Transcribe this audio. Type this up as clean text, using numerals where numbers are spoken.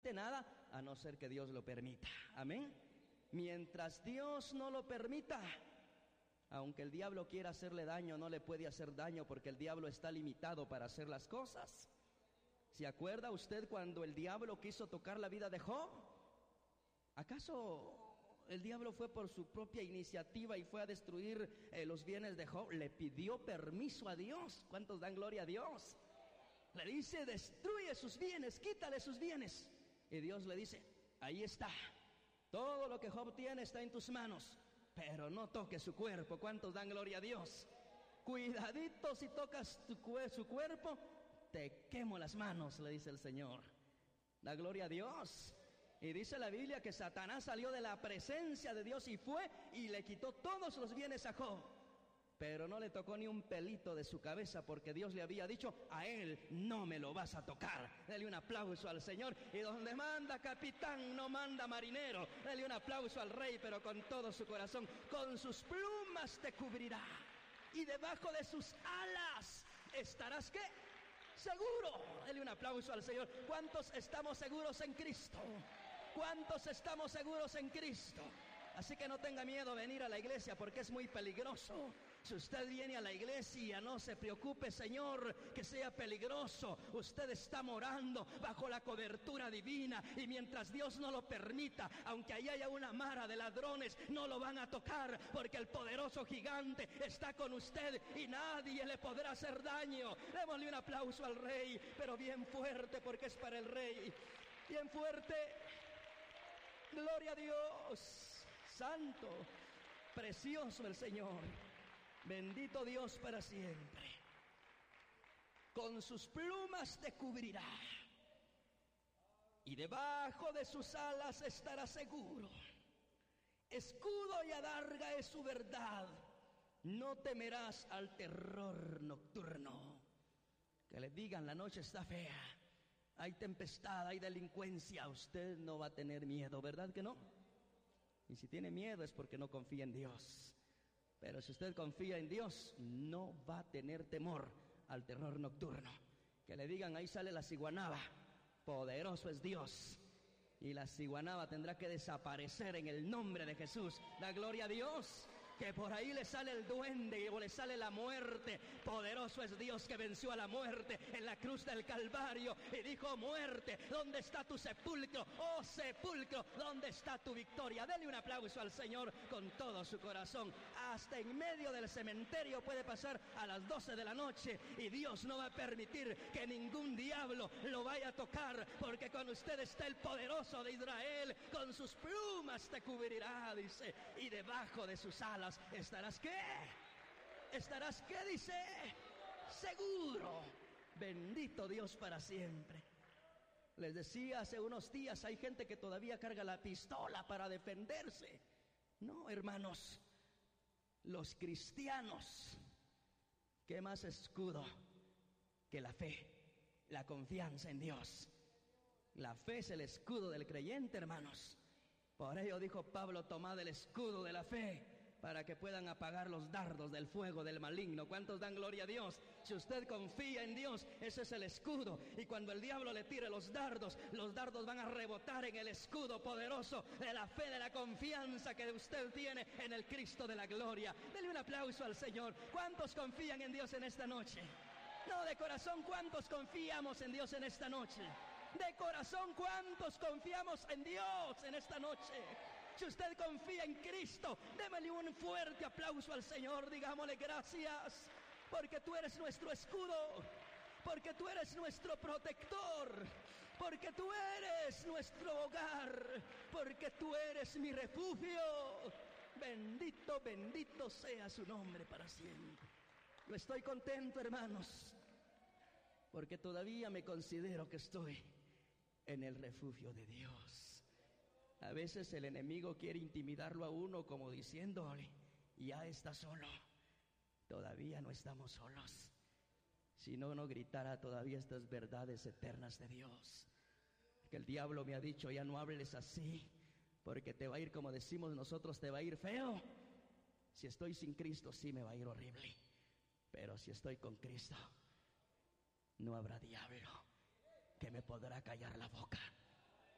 quite nada, a no ser que Dios lo permita. Amén. Mientras Dios no lo permita, aunque el diablo quiera hacerle daño, no le puede hacer daño, porque el diablo está limitado para hacer las cosas. ¿Se acuerda usted cuando el diablo quiso tocar la vida de Job? ¿Acaso el diablo fue por su propia iniciativa y fue a destruir los bienes de Job? Le pidió permiso a Dios. ¿Cuántos dan gloria a Dios? Le dice: destruye sus bienes, quítale sus bienes. Y Dios le dice: ahí está, todo lo que Job tiene está en tus manos, pero no toques su cuerpo. ¿Cuántos dan gloria a Dios? Cuidadito, si tocas su cuerpo, te quemo las manos, le dice el Señor. Da gloria a Dios. Y dice la Biblia que Satanás salió de la presencia de Dios y fue y le quitó todos los bienes a Job, pero no le tocó ni un pelito de su cabeza, porque Dios le había dicho: a él no me lo vas a tocar. Dale un aplauso al Señor. Y donde manda capitán, no manda marinero. Dale un aplauso al Rey, pero con todo su corazón. Con sus plumas te cubrirá, y debajo de sus alas estarás, ¿qué? Seguro. Dale un aplauso al Señor. ¿Cuántos estamos seguros en Cristo? ¿Cuántos estamos seguros en Cristo? Así que no tenga miedo venir a la iglesia, porque es muy peligroso. Si usted viene a la iglesia, no se preocupe, Señor, que sea peligroso. Usted está morando bajo la cobertura divina, y mientras Dios no lo permita, aunque ahí haya una mara de ladrones, no lo van a tocar, porque el poderoso gigante está con usted y nadie le podrá hacer daño. Démosle un aplauso al Rey, pero bien fuerte, porque es para el Rey. Bien fuerte. Gloria a Dios. Santo, precioso el Señor. Bendito Dios para siempre. Con sus plumas te cubrirá, y debajo de sus alas estarás seguro. Escudo y adarga es su verdad. No temerás al terror nocturno. Que le digan: la noche está fea, hay tempestad, hay delincuencia. Usted no va a tener miedo, ¿verdad que no? Y si tiene miedo es porque no confía en Dios. Pero si usted confía en Dios, no va a tener temor al terror nocturno. Que le digan: ahí sale la ciguanaba. Poderoso es Dios, y la ciguanaba tendrá que desaparecer en el nombre de Jesús. Da gloria a Dios. Que por ahí le sale el duende o le sale la muerte. Poderoso es Dios, que venció a la muerte en la cruz del Calvario y dijo: muerte, ¿dónde está tu sepulcro? Oh sepulcro, ¿dónde está tu victoria? Dele un aplauso al Señor con todo su corazón. Hasta en medio del cementerio puede pasar a las 12 de la noche y Dios no va a permitir que ningún diablo lo vaya a tocar, porque con usted está el poderoso de Israel. Con sus plumas te cubrirá, dice, y debajo de sus alas estarás, ¿qué? Estarás, ¿qué dice? Seguro. Bendito Dios para siempre. Les decía hace unos días, hay gente que todavía carga la pistola para defenderse. No, hermanos, los cristianos, ¿qué más escudo que la fe? La confianza en Dios. La fe es el escudo del creyente, hermanos. Por ello dijo Pablo: tomad el escudo de la fe, para que puedan apagar los dardos del fuego del maligno. ¿Cuántos dan gloria a Dios? Si usted confía en Dios, ese es el escudo. Y cuando el diablo le tire los dardos van a rebotar en el escudo poderoso de la fe, de la confianza que usted tiene en el Cristo de la gloria. Dele un aplauso al Señor. ¿Cuántos confían en Dios en esta noche? No, de corazón, ¿cuántos confiamos en Dios en esta noche? De corazón, ¿cuántos confiamos en Dios en esta noche? Si usted confía en Cristo, démele un fuerte aplauso al Señor. Digámosle: gracias, porque tú eres nuestro escudo, porque tú eres nuestro protector, porque tú eres nuestro hogar, porque tú eres mi refugio. Bendito, bendito sea su nombre para siempre. Yo estoy contento, hermanos, porque todavía me considero que estoy en el refugio de Dios. A veces el enemigo quiere intimidarlo a uno, como diciéndole: ya está solo. Todavía no estamos solos. Si no, no gritara todavía estas verdades eternas de Dios. Que el diablo me ha dicho: ya no hables así, porque te va a ir, como decimos nosotros, te va a ir feo. Si estoy sin Cristo, sí me va a ir horrible. Pero si estoy con Cristo, no habrá diablo que me podrá callar la boca.